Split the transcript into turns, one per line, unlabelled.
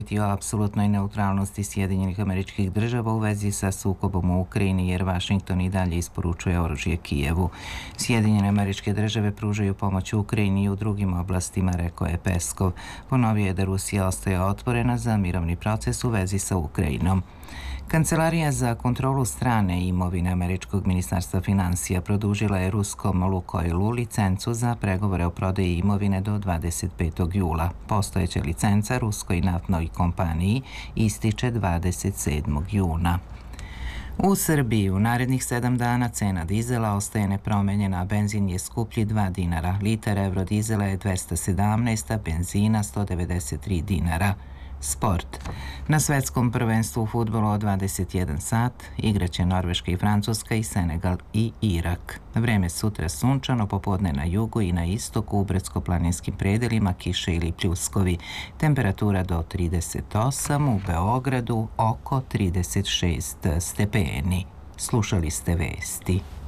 o apsolutnoj neutralnosti Sjedinjenih Američkih Država u vezi sa sukobom u Ukrajini, jer Vašington i dalje isporučuje oružje Kijevu. Sjedinjene Američke Države pružaju pomoć Ukrajini i u drugim oblastima, rekao je Peskov. Ponovio je da Rusija ostaje otvorena za mirovni proces u vezi sa Ukrajinom. Kancelarija za kontrolu strane imovine Američkog ministarstva finansija produžila je ruskom Lukoilu licencu za pregovore o prodaji imovine do 25. jula. Postojeća licenca ruskoj naftnoj kompaniji ističe 27. juna. U Srbiji u narednih 7 dana cena dizela ostaje nepromenjena, a benzin je skuplji 2 dinara. Litar eurodizela je 217, a benzina 193 dinara. Sport. Na svetskom prvenstvu u fudbalu od 21 sat igraće Norveška i Francuska i Senegal i Irak. Vreme sutra sunčano, popodne na jugu i na istoku, u brdsko-planinskim predelima kiše ili pljuskovi. Temperatura do 38, u Beogradu oko 36 stepeni. Slušali ste vesti.